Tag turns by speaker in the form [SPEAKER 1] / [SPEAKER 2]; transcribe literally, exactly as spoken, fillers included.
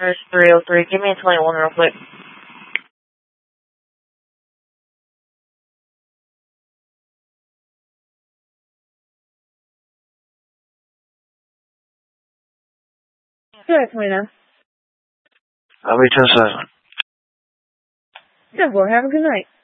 [SPEAKER 1] There's three oh three. Give me a twenty-one real quick.
[SPEAKER 2] Sure, twenty-nine.
[SPEAKER 3] I'll be ten seven.
[SPEAKER 2] ten four. Have a good night.